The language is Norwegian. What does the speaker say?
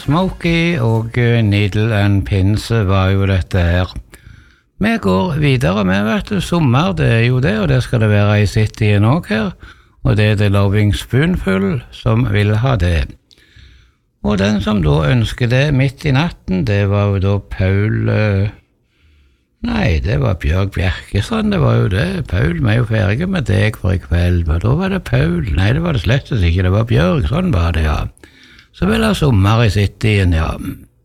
Smokey og Needle and Pins var jo dette her. Vi går videre med, vet du, sommer, det jo det, og det skal det være i Cityen også her, og det The Loving Spoonful som vil ha det. Og den som da ønsker det midt i natten, det var jo da Paul... Nei, det var Bjørg Bjerkestrand, det var jo det. Paul, vi jo ferdige med deg for i kveld, men da var det Paul. Nei, det var det slettes ikke, det var Bjørg, sånn var det, ja. Så vil ha sommer i Cityen, ja.